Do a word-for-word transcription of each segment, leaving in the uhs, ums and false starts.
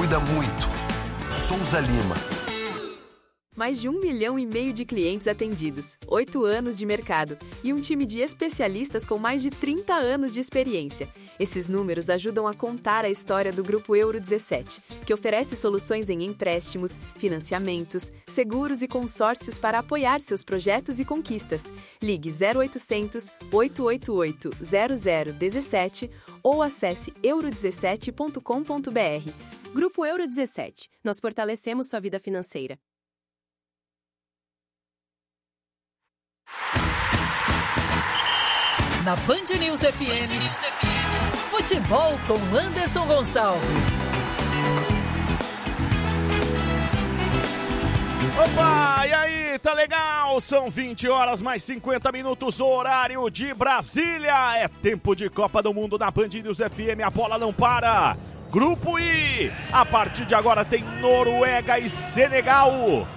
cuida muito. Souza Lima. Mais de um milhão e meio de clientes atendidos, oito anos de mercado e um time de especialistas com mais de trinta anos de experiência. Esses números ajudam a contar a história do Grupo Euro dezessete, que oferece soluções em empréstimos, financiamentos, seguros e consórcios para apoiar seus projetos e conquistas. Ligue zero oitocentos, oito oito oito, zero zero um sete ou acesse euro dezessete ponto com ponto br. Grupo Euro dezessete. Nós fortalecemos sua vida financeira. Na Band News F M, Band News F M, futebol com Anderson Gonçalves. Opa, e aí, tá legal? São vinte horas mais cinquenta minutos, horário de Brasília. É tempo de Copa do Mundo na Band News F M, a bola não para. Grupo I, a partir de agora tem Noruega e Senegal.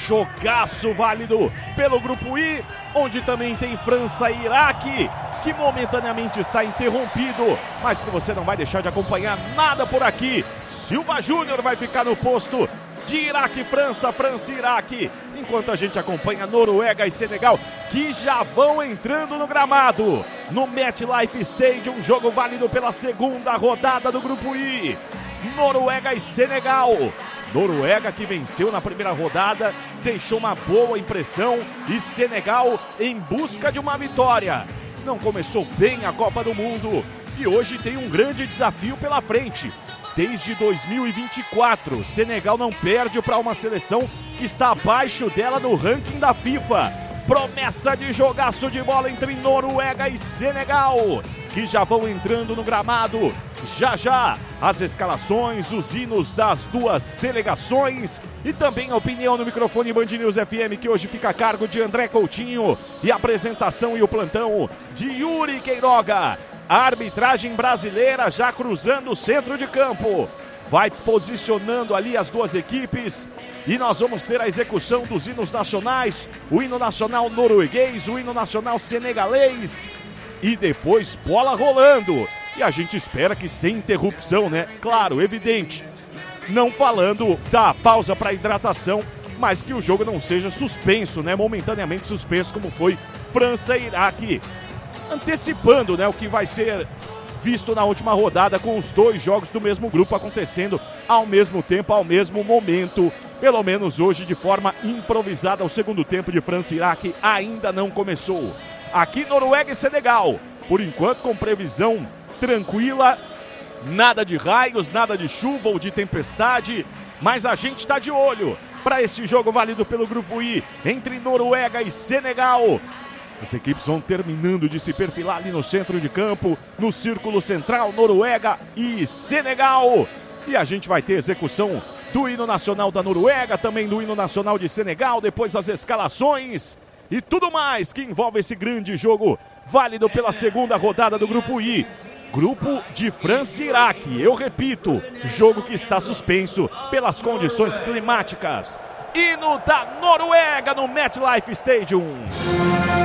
Jogaço válido pelo Grupo I, onde também tem França e Iraque, que momentaneamente está interrompido, mas que você não vai deixar de acompanhar nada por aqui. Silva Júnior vai ficar no posto de Iraque, França, França e Iraque, enquanto a gente acompanha Noruega e Senegal, que já vão entrando no gramado, no MetLife Stadium, jogo válido pela segunda rodada do Grupo I. Noruega e Senegal. Noruega, que venceu na primeira rodada, deixou uma boa impressão, e Senegal em busca de uma vitória. Não começou bem a Copa do Mundo e hoje tem um grande desafio pela frente. Desde dois mil e vinte e quatro, Senegal não perde para uma seleção que está abaixo dela no ranking da FIFA. Promessa de jogaço de bola entre Noruega e Senegal, que já vão entrando no gramado. Já já, as escalações, os hinos das duas delegações e também a opinião no microfone Band News F M, que hoje fica a cargo de André Coutinho, e a apresentação e o plantão de Yuri Queiroga. A arbitragem brasileira já cruzando o centro de campo. Vai posicionando ali as duas equipes e nós vamos ter a execução dos hinos nacionais, o hino nacional norueguês, o hino nacional senegalês e depois bola rolando. E a gente espera que sem interrupção, né? Claro, evidente. Não falando da pausa para hidratação, mas que o jogo não seja suspenso, né? Momentaneamente suspenso, como foi França e Iraque. Antecipando, né, o que vai ser visto na última rodada, com os dois jogos do mesmo grupo acontecendo ao mesmo tempo, ao mesmo momento. Pelo menos hoje, de forma improvisada, o segundo tempo de França e Iraque ainda não começou. Aqui Noruega e Senegal, por enquanto com previsão tranquila, nada de raios, nada de chuva ou de tempestade, mas a gente está de olho para esse jogo válido pelo Grupo I, entre Noruega e Senegal. As equipes vão terminando de se perfilar ali no centro de campo, no círculo central, Noruega e Senegal. E a gente vai ter execução do hino nacional da Noruega, também do hino nacional de Senegal, depois as escalações e tudo mais que envolve esse grande jogo válido pela segunda rodada do Grupo I. Grupo de França e Iraque, eu repito, jogo que está suspenso pelas condições climáticas. Hino da Noruega no MetLife Stadium.